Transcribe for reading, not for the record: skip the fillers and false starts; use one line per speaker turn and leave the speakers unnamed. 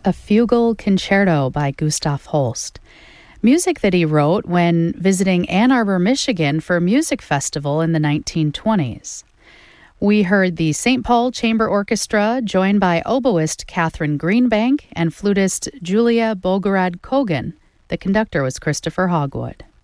a fugal concerto by Gustav Holst, music that he wrote when visiting Ann Arbor, Michigan for a music festival in the 1920s. We heard the St. Paul Chamber Orchestra, joined by oboist Catherine Greenbank and flutist Julia Bogorad Kogan. The conductor was Christopher Hogwood.